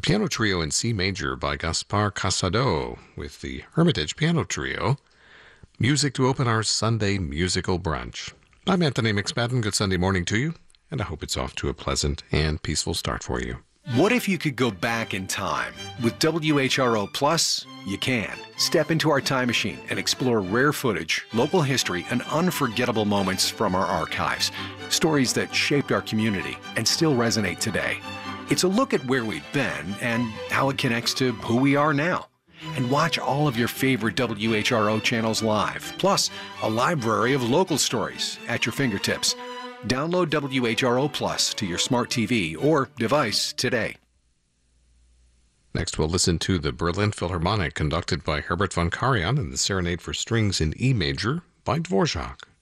Piano Trio in C Major by Gaspar Casado with the Hermitage Piano Trio. Music to open our Sunday musical brunch. I'm Anthony McSpadden. Good Sunday morning to you, and I hope it's off to a pleasant and peaceful start for you. What if you could go back in time? With WHRO Plus, you can. Step into our time machine and explore rare footage, local history, and unforgettable moments from our archives. Stories that shaped our community and still resonate today. It's a look at where we've been and how it connects to who we are now. And watch all of your favorite WHRO channels live, plus a library of local stories at your fingertips. Download WHRO Plus to your smart TV or device today. Next, we'll listen to the Berlin Philharmonic conducted by Herbert von Karajan and the Serenade for Strings in E Major by Dvorak.